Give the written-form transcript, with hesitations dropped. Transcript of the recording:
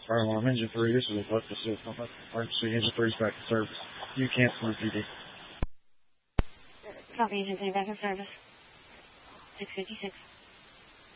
Fire alarm engine 3, this is left assist. Emergency engine 3 is back in service. You cancel the PD. Copy, engine 3 back in service. 656.